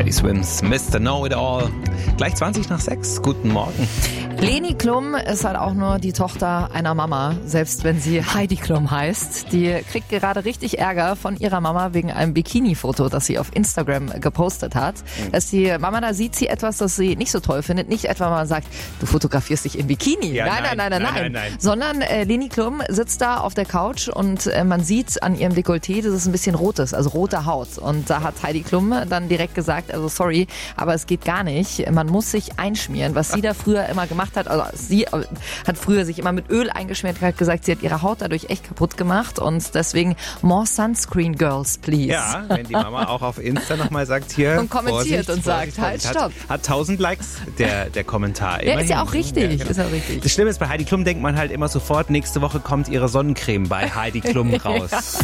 Teddy Swims, Mr. Know-It-All. Gleich 6:20. Guten Morgen. Leni Klum ist halt auch nur die Tochter einer Mama, selbst wenn sie Heidi Klum heißt. Die kriegt gerade richtig Ärger von ihrer Mama wegen einem Bikini-Foto, das sie auf Instagram gepostet hat. Dass die Mama, da sieht sie etwas, das sie nicht so toll findet. Nicht etwa mal sagt, du fotografierst dich im Bikini. Ja, nein. Sondern Leni Klum sitzt da auf der Couch und man sieht an ihrem Dekolleté, dass es ein bisschen rot ist, also rote Haut. Und da hat Heidi Klum dann direkt gesagt, also sorry, aber es geht gar nicht. Man muss sich einschmieren, was sie da früher immer gemacht hat. Also sie hat früher sich immer mit Öl eingeschmiert, hat gesagt, sie hat ihre Haut dadurch echt kaputt gemacht und deswegen more Sunscreen Girls, please. Ja, wenn die Mama auch auf Insta nochmal sagt hier. Und kommentiert Vorsicht, und sagt, halt, stopp. Hat 1000 Likes der Kommentar. Ja, ist ja auch richtig. Ja, genau. Ist auch richtig. Das Schlimme ist, bei Heidi Klum denkt man halt immer sofort, nächste Woche kommt ihre Sonnencreme bei Heidi Klum raus.